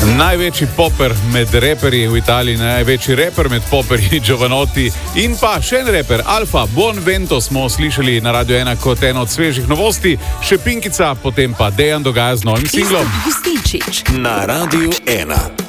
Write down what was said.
Največji poper med reperji v Italiji, največji reper med poperji Giovanotti in pa še en reper, Alfa, Buon Vento smo slišali na Radio 1 kot eno od svežih novosti, še Pinkica, potem pa Dejan Dogaja z novim singlom. Na Radio 1.